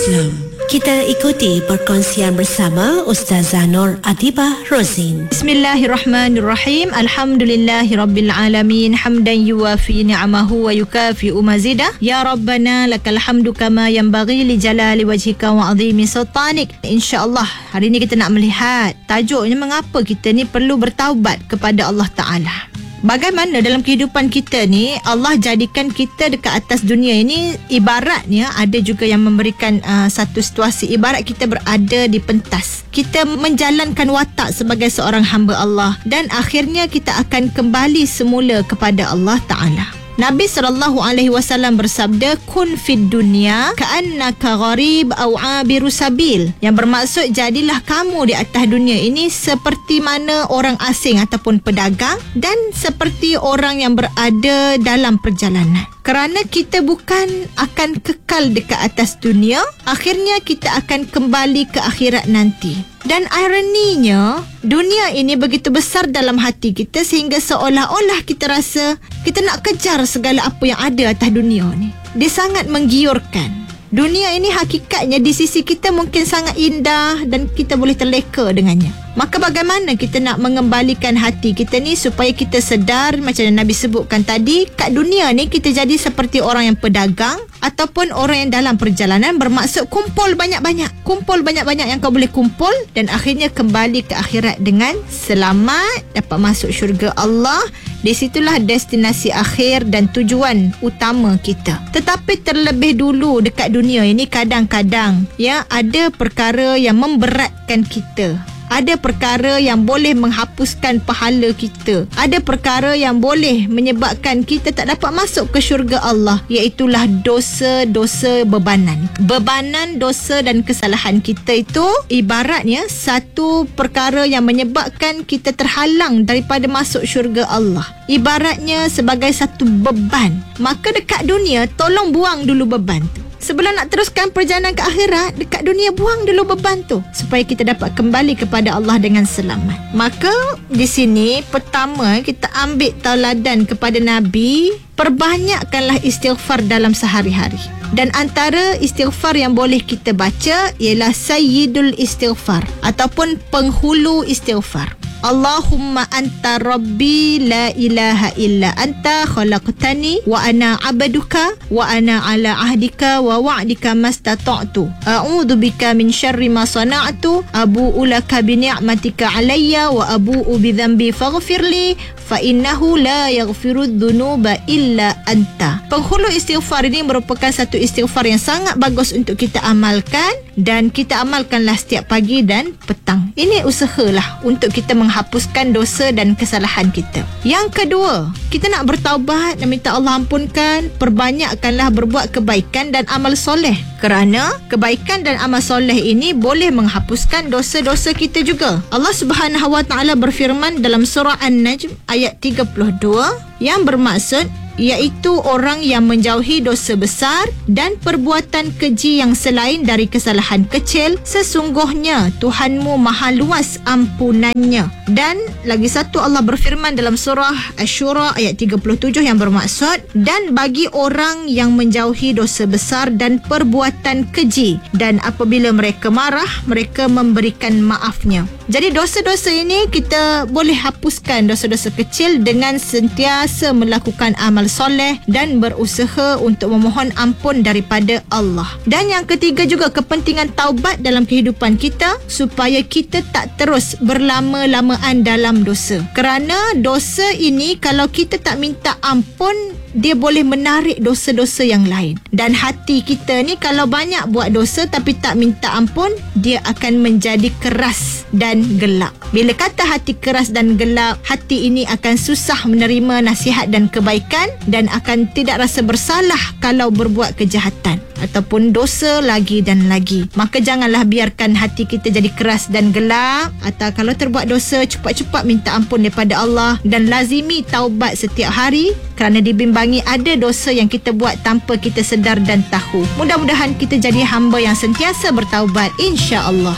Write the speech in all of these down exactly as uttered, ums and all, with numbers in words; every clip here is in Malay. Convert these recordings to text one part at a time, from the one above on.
Islam. Kita ikuti perkongsian bersama Ustazah Nur Adibah Rozin. Bismillahirrahmanirrahim. Alhamdulillahirabbil alamin, hamdan yuwafi ni'amahu wa yukafi'u mazidah. Ya Rabbana lakal hamdu kama yanbaghi li jalali wajhika wa 'azimi sultanik. Insya-Allah hari ini kita nak melihat tajuknya mengapa kita ni perlu bertaubat kepada Allah Taala. Bagaimana dalam kehidupan kita ni Allah jadikan kita dekat atas dunia ini, ibaratnya ada juga yang memberikan uh, satu situasi ibarat kita berada di pentas. Kita menjalankan watak sebagai seorang hamba Allah dan akhirnya kita akan kembali semula kepada Allah Ta'ala. Nabi sallallahu alaihi wasallam bersabda, kun fid dunya ka'annaka gharib aw 'abiru sabil, yang bermaksud jadilah kamu di atas dunia ini seperti mana orang asing ataupun pedagang dan seperti orang yang berada dalam perjalanan. Kerana kita bukan akan kekal dekat atas dunia, akhirnya kita akan kembali ke akhirat nanti. Dan ironinya, dunia ini begitu besar dalam hati kita sehingga seolah-olah kita rasa kita nak kejar segala apa yang ada atas dunia ni. Dia sangat menggiurkan. Dunia ini hakikatnya di sisi kita mungkin sangat indah dan kita boleh terleka dengannya. Maka bagaimana kita nak mengembalikan hati kita ni supaya kita sedar macam yang Nabi sebutkan tadi, kat dunia ni kita jadi seperti orang yang pedagang ataupun orang yang dalam perjalanan, bermaksud kumpul banyak-banyak. Kumpul banyak-banyak yang kau boleh kumpul dan akhirnya kembali ke akhirat dengan selamat, dapat masuk syurga Allah. Di situlah destinasi akhir dan tujuan utama kita. Tetapi terlebih dulu dekat dunia ini kadang-kadang ya ada perkara yang memberatkan kita. Ada perkara yang boleh menghapuskan pahala kita. Ada perkara yang boleh menyebabkan kita tak dapat masuk ke syurga Allah, iaitulah dosa-dosa bebanan. Bebanan dosa dan kesalahan kita itu ibaratnya satu perkara yang menyebabkan kita terhalang daripada masuk syurga Allah. Ibaratnya sebagai satu beban. Maka dekat dunia tolong buang dulu beban tu. Sebelum nak teruskan perjalanan ke akhirat, dekat dunia buang dulu beban tu supaya kita dapat kembali kepada Allah dengan selamat. Maka di sini pertama kita ambil tauladan kepada Nabi, perbanyakkanlah istighfar dalam sehari-hari. Dan antara istighfar yang boleh kita baca ialah Sayyidul Istighfar ataupun penghulu istighfar. Allahumma anta rabbi la ilaha illa anta khalaqtani wa ana abduka wa ana ala ahdika wa wa'dika mastata'tu a'udzu bika min syarri ma sana'tu abu'u laka bi ni'matika alayya wa abu'u bi dhanbi faghfirli fa innahu la yaghfiru dhunuba illa anta. Penghulu istighfar ini merupakan satu istighfar yang sangat bagus untuk kita amalkan dan kita amalkanlah setiap pagi dan petang. Ini usahalah untuk kita menghapuskan dosa dan kesalahan kita. Yang kedua, kita nak bertaubat dan minta Allah ampunkan, perbanyakkanlah berbuat kebaikan dan amal soleh. Kerana kebaikan dan amal soleh ini boleh menghapuskan dosa-dosa kita juga. Allah Subhanahu Wa Taala berfirman dalam surah An-Najm ayat tiga puluh dua yang bermaksud iaitu orang yang menjauhi dosa besar dan perbuatan keji yang selain dari kesalahan kecil. Sesungguhnya Tuhanmu maha luas ampunannya. Dan lagi satu Allah berfirman dalam surah Asy-Syura ayat tiga puluh tujuh yang bermaksud, dan bagi orang yang menjauhi dosa besar dan perbuatan keji, dan apabila mereka marah, mereka memberikan maafnya. Jadi dosa-dosa ini kita boleh hapuskan dosa-dosa kecil dengan sentiasa melakukan amal soleh dan berusaha untuk memohon ampun daripada Allah. Dan yang ketiga juga kepentingan taubat dalam kehidupan kita supaya kita tak terus berlama-lamaan dalam dosa. Kerana dosa ini kalau kita tak minta ampun, dia boleh menarik dosa-dosa yang lain. Dan hati kita ni kalau banyak buat dosa tapi tak minta ampun, dia akan menjadi keras dan gelap. Bila kata hati keras dan gelap, hati ini akan susah menerima nasihat dan kebaikan dan akan tidak rasa bersalah kalau berbuat kejahatan ataupun dosa lagi dan lagi. Maka janganlah biarkan hati kita jadi keras dan gelap, atau kalau terbuat dosa cepat-cepat minta ampun daripada Allah dan lazimi taubat setiap hari, kerana dibimbangi ada dosa yang kita buat tanpa kita sedar dan tahu. Mudah-mudahan kita jadi hamba yang sentiasa bertaubat, insya-Allah.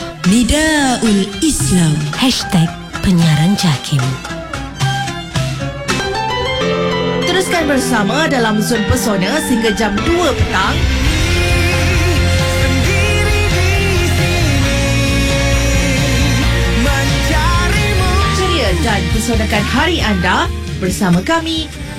Nidaul Islam Hashtag Penyiaran Jakim. Teruskan bersama dalam Zon Pesona sehingga jam dua petang. mempersondakan hari anda bersama kami,